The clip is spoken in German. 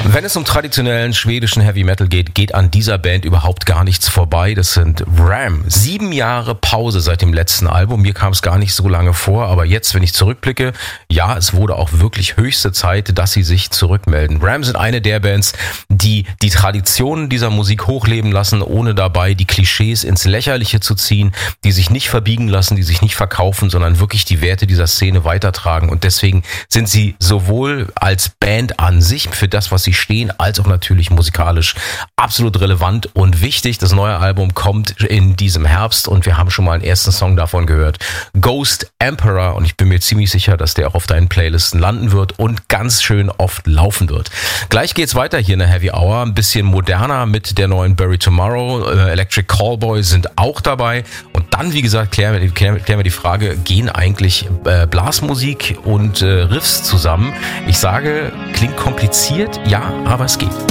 Wenn es um traditionellen schwedischen Heavy Metal geht, geht an dieser Band überhaupt gar nichts vorbei. Das sind Ram. 7 Jahre Pause seit dem letzten Album. Mir kam es gar nicht so lange vor, aber jetzt, wenn ich zurückblicke, ja, es wurde auch wirklich höchste Zeit, dass sie sich zurückmelden. Ram sind eine der Bands, die die Traditionen dieser Musik hochleben lassen, ohne dabei die Klischees ins Lächerliche zu ziehen, die sich nicht verbiegen lassen, die sich nicht verkaufen, sondern wirklich die Werte dieser Szene weitertragen. Und deswegen sind sie sowohl als Band an sich für das, was sie stehen, als auch natürlich musikalisch absolut relevant und wichtig. Das neue Album kommt in diesem Herbst und wir haben schon mal einen ersten Song davon gehört. Ghost Emperor, und ich bin mir ziemlich sicher, dass der auch auf deinen Playlisten landen wird und ganz schön oft laufen wird. Gleich geht's weiter hier in der Heavy Hour, ein bisschen moderner mit der neuen Bury Tomorrow. Electric Callboy sind auch dabei und dann, wie gesagt, klären wir die Frage, gehen eigentlich Blasmusik und Riffs zusammen? Ich sage, klingt kompliziert, ja, aber es geht.